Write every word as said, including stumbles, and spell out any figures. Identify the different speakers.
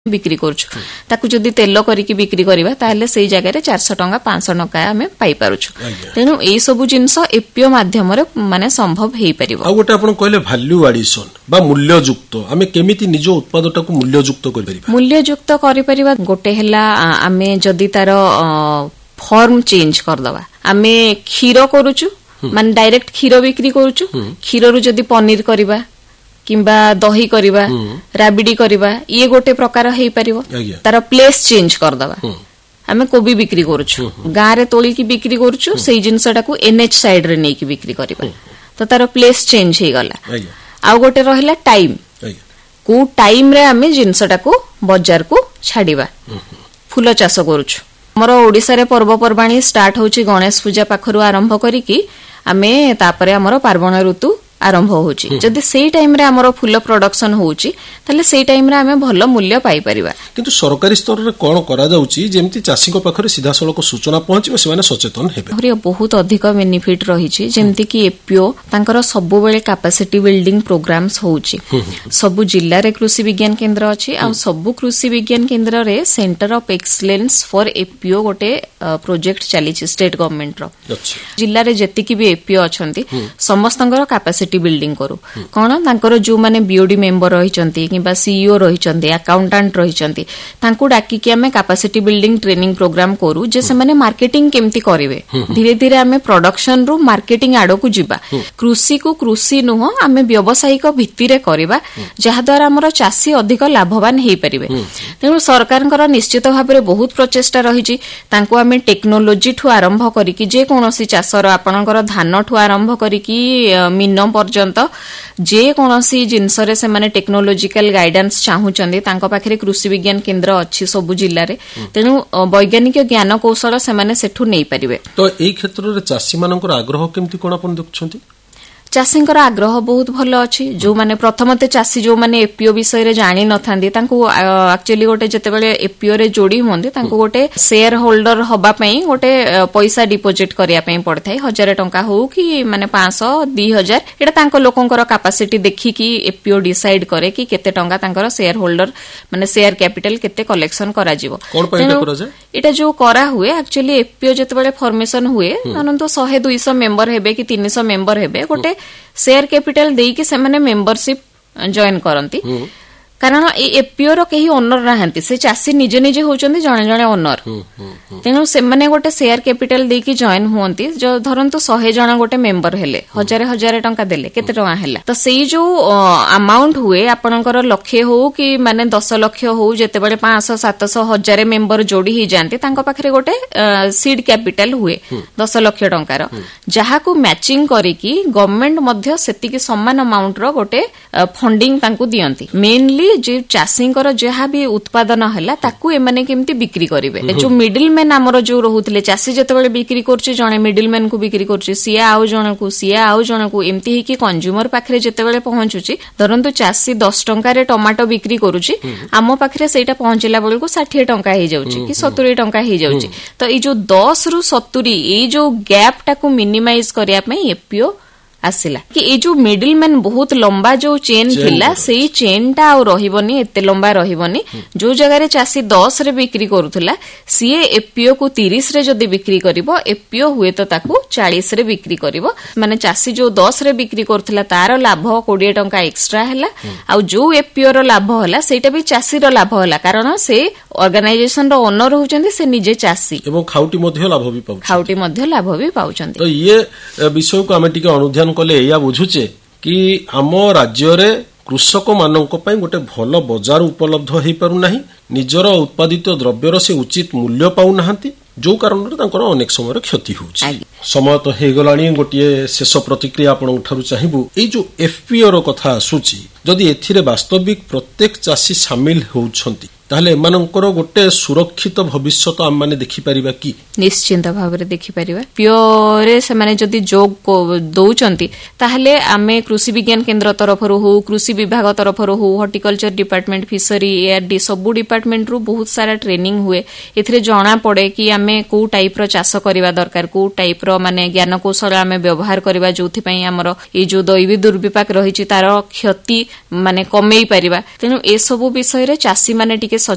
Speaker 1: बिक्री करूछु ताकु जदि तेल करिकी बिक्री करिबा ताहले सेई जगह रे चार सौ टंका पाँच सौ टंका हमें पाई पारुछु तेनु एई सबु जिंस एपीओ माध्यम रे माने संभव हेई परिबो।
Speaker 2: आ गोटे आपण कहले वैल्यू एडिशन बा मूल्य युक्त हमें केमिति निज उत्पादटा को मूल्य युक्त करि परिबा
Speaker 1: मूल्य युक्त करि परिबा गोटे हला हमें जदि तार फॉर्म चेंज कर दवा हमें क्षीर करूछु माने डायरेक्ट क्षीर बिक्री करूछु क्षीर रु जदि पनीर करिबा किंबा दही करिबा राबिडी करिबा ये गोटे प्रकार हेई परिबो तार प्लेस चेंज कर दवा हमें कोबी बिक्री करूछु गां रे तोली की बिक्री करूछु सेई जिंसटा को एनएच साइड रे नै की बिक्री करिबा तो तार प्लेस चेंज हे गला। आ गोटे रहिला टाइम को टाइम रे हमें जिंसटा को बाजार को छाडीबा फूल चाष करूछु हमर ओडिसा रे पर्व परबाणी स्टार्ट होची गणेश पूजा पाखरु आरंभ करी की हमें तापरे हमर पार्वण ऋतु आरंभ होची जदि सेई टाइम रे हमर फूल प्रोडक्शन होची तले सेई टाइम रे हमें भलो मूल्य पाई परिबा।
Speaker 2: किंतु सरकारी स्तर रे कोन करा जाउची जेमति चासी को पाखरे सीधा सळक सूचना पहुंचबे से माने सचेतन हेबे
Speaker 1: हरि बहुत अधिक बेनिफिट रहिची जेमति कि एपीओ तांकर सब बेले कैपेसिटी बिल्डिंग प्रोग्राम्स होची सब जिल्ला रे कृषि विज्ञान केंद्र अछि आ सब कृषि विज्ञान केंद्र रे centre of excellence for APO गोटे प्रोजेक्ट चली छि स्टेट गवर्नमेंट रो जिल्ला रे जेति कि भी एपीओ अछंती समस्तंगर कैपेसिटी बिल्डिंग करू कोन तांकर जो माने बीओडी मेंबर रहिचंती किबा सीईओ रहिचंती अकाउंटेंट रहिचंती तांकू डाकी कि हमें कैपेसिटी बिल्डिंग ट्रेनिंग प्रोग्राम करू जे से माने मार्केटिंग केमती करिवे धीरे धीरे हमें प्रोडक्शन रो मार्केटिंग आडो को जिबा कृषि को कृषि नुह हमें व्यावसायिक भित्ति रे करबा जहा द्वारा हमर चासी अधिक लाभवान हेई परिबे। तेनु सरकारनकर निश्चित भाबरे बहुत प्रचेष्टा रहिची तांकू हमें टेक्नोलॉजी ठु आरंभ करी कि जे कोनोसी चासर आपनकर धान ठु आरंभ करी कि मीन पर्यंत जे कोनोसी जिंस रे से माने टेक्नोलॉजिकल गाइडेंस चाहूचंदी तांको पाखरे कृषि विज्ञान केंद्र अछि सब जिल्ला रे तेनु वैज्ञानिक ज्ञान कौशल से माने सेठु नै परिबे।
Speaker 2: तो एई क्षेत्र रे चासी मानकर आग्रह केमति कोन अपन देखछंती
Speaker 1: चाषींकर आग्रह बहुत भल अच्छी जो माने प्रथमते चाषी जो माने एपीओ विषय रे जानि नथांदी तांको एक्चुअली गोटे जतेबेले एपीओ रे जोडी होंदे तांको गोटे शेयर होल्डर हबा पई गोटे पैसा डिपोजिट करिया पई पड़थाय हजार टंका हो कि माने पाँच सौ दो हज़ार एटा तांको लोकंकर कैपेसिटी देखि कि एपीओ डिसाइड करे कि केते टंका तांकर शेयर होल्डर माने शेयर कैपिटल केते कलेक्शन करा जिवो
Speaker 2: कोन पई करा जाय
Speaker 1: एटा जो करा हुए एक्चुअली एपीओ जतेबेले फॉर्मेशन हुए अनंत सौ दो सौ मेंबर हेबे कि तीन सौ मेंबर हेबे गोटे शेयर कैपिटल देई कि सेमाने मेंबरशिप जॉइन करंती कारण ए एपीओ रो केही ओनर रहंती से चासी निजे निजे होचंदी जणे जणे ओनर तेनु से माने गोटे शेयर कैपिटल देई कि जॉइन होंती जो धरंतु सौ जण गोटे मेंबर हेले हजार हजार टंका देले केते टंका हेला तो सेई जो अमाउंट हुए आपनकर लक्ष्य हो कि माने दस लाख हो जते बेले पाँच सौ सात सौ हजार मेंबर जोडी ही जानते तांको पाखरे गोटे सीड कैपिटल हुए दस लाख टंकार जहा को मैचिंग करी कि गवर्नमेंट मध्य सेति कि समान अमाउंट रो गोटे फंडिंग तांको दियंती मेनली जे चाषींकर जहा भी उत्पादन हला ताकू एमाने केमती बिक्री करिवे जो मिडिल मैन हमर जो रहुतले चाषी जतेबेले बिक्री करछि जणे मिडिल मैन को बिक्री करछि सिया आउ जण को सिया आउ जण को एमती ही कि कंज्यूमर पाखरे जतेबेले पहुंचुछि धरंतु चाषी दस टंका रे टमाटो बिक्री करूछि आमो पाखरे सेटा पहुंचला बेल को साठ टंका हे जाउछि कि सत्तर टंका हे जाउछि तो ई जो दस रु सत्तर ई जो गैप टाकू मिनिमाइज करिया पई एपीओ आसिला कि ए जो मिडिल मैन बहुत लंबा जो चेन थिला सेई चेन टा आ रहिबनी एते लंबा रहिबनी जो जगह रे चासी दस रे बिक्री करूथला सीए एपीओ को तीस रे जदी बिक्री करिवो एपीओ हुए तो ताकू चालीस रे बिक्री करिवो माने चासी जो दस रे बिक्री करथला तार लाभ बीस टंका एक्स्ट्रा हला आ जो एपीओ रो लाभ हला सेटा भी चासी रो लाभ हला कारण से ऑर्गेनाइजेशन रो ओनर होचंदी से निजे चासी
Speaker 2: एवं खाउटी मध्ये लाभ भी पाउ
Speaker 1: खाउटी मध्ये लाभ भी पाउचंदी।
Speaker 2: तो ये विषय को हमें टिके अनुध्यान कले या बुझुचे कि आम राज्य रे कृषक मानक पई गोटे भल बजार उपलब्ध हेई पारु नाही निजर उत्पादित द्रव्यर से उचित मूल्य पाउ नाहंती जो कारण रे तांकर अनेक समय क्षति होउची। समय तो हे गलाणी गोटे शेष प्रतिक्रिया आपण उठारु चाहिबु ए जो एफपीओ रो कथा आसुची जदि एथिरे वास्तविक प्रत्येक चासी शामिल होउछंती ताहले एमानकर गोटे सुरक्षित भविष्य तो आम माने देखि परिबा कि
Speaker 1: निश्चिंत भाव रे देखि परिबा प्योरे से माने जदि जोग को दउचंती ताहले आमे कृषि विज्ञान केंद्र तरफ रो हो कृषि विभाग तरफ रो हो हॉर्टिकल्चर डिपार्टमेंट फिशरी एआरडी सब डिपार्टमेंट रो बहुत सारा ट्रेनिंग हुए एथिरे जणा पड़े कि आमे को टाइप रो चाष करबा दरकार को टाइप रो माने ज्ञान कौशल आमे व्यवहार करबा जोथि पई हमर ए जो दैवी दुर्विपाक रहिछि तार क्षति माने कमेई परिबा तेनु ए सब विषय रे चासी माने टिके